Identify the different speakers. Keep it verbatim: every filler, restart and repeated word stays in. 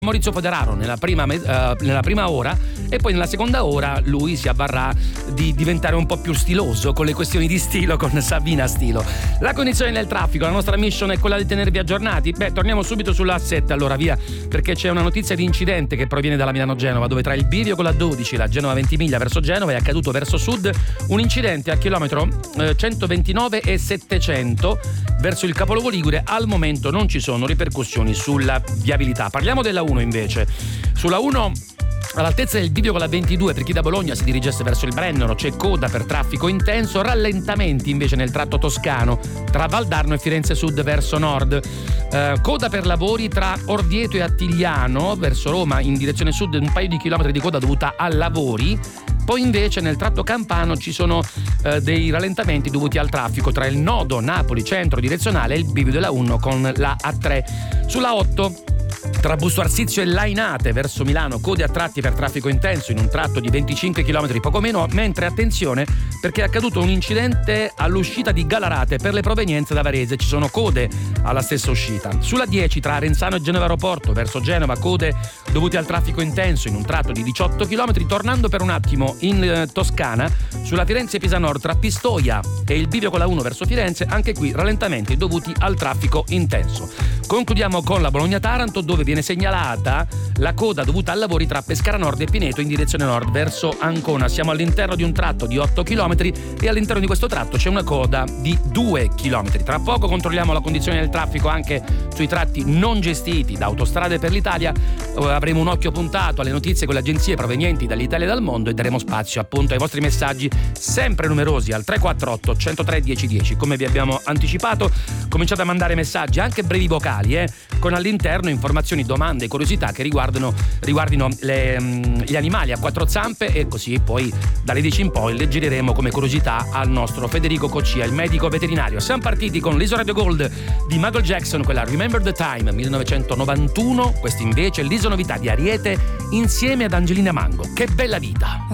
Speaker 1: Maurizio Foderaro nella prima, uh, nella prima ora, e poi nella seconda ora lui si avvarrà di diventare un po' più stiloso con le questioni di stilo con Sabina Stilo. La condizione del traffico, la nostra mission è quella di tenervi aggiornati. Beh, torniamo subito sulla A sette, allora via, perché c'è una notizia di incidente che proviene dalla Milano-Genova, dove tra il bivio con la dodici e la Genova Ventimiglia verso Genova è accaduto verso sud un incidente a chilometro eh, centoventinove e settecento verso il capoluogo ligure. Al momento non ci sono ripercussioni sulla viabilità. Parliamo della uno invece. Sulla uno, all'altezza del bivio con la ventidue, per chi da Bologna si dirigesse verso il Brennero c'è coda per traffico intenso, rallentamenti invece nel tratto toscano tra Valdarno e Firenze Sud verso nord, eh, coda per lavori tra Orvieto e Attigliano verso Roma in direzione sud, un paio di chilometri di coda dovuta a lavori. Poi invece nel tratto campano ci sono eh, dei rallentamenti dovuti al traffico tra il nodo Napoli centro direzionale e il bivio della uno con la A tre. Sulla otto, tra Busto Arsizio e Lainate verso Milano, code a tratti per traffico intenso in un tratto di venticinque chilometri poco meno, mentre attenzione perché è accaduto un incidente all'uscita di Galarate per le provenienze da Varese, ci sono code alla stessa uscita. Sulla dieci, tra Arenzano e Genova Aeroporto verso Genova, code dovute al traffico intenso in un tratto di diciotto chilometri. Tornando per un attimo in eh, Toscana, sulla Firenze-Pisa Nord tra Pistoia e il bivio con la uno verso Firenze, anche qui rallentamenti dovuti al traffico intenso. Concludiamo con la Bologna-Taranto, dove viene segnalata la coda dovuta a lavori tra Pescara Nord e Pineto in direzione nord verso Ancona. Siamo all'interno di un tratto di otto chilometri e all'interno di questo tratto c'è una coda di due chilometri. Tra poco controlliamo la condizione del traffico anche sui tratti non gestiti da Autostrade per l'Italia. Avremo un occhio puntato alle notizie con le agenzie provenienti dall'Italia e dal mondo e daremo spazio appunto ai vostri messaggi sempre numerosi al tre quattro otto, uno zero tre, uno zero uno zero. Come vi abbiamo anticipato, cominciate a mandare messaggi anche brevi vocali eh, con all'interno informazioni, domande e curiosità che riguardano riguardino le, um, gli animali a quattro zampe, e così poi dalle dieci in poi leggeremo come curiosità al nostro Federico Coccia, il medico veterinario. Siamo partiti con l'Iso Radio Gold di Michael Jackson, quella Remember the Time millenovecentonovantuno. Questa invece è l'Iso Novità di Ariete insieme ad Angelina Mango. Che bella vita!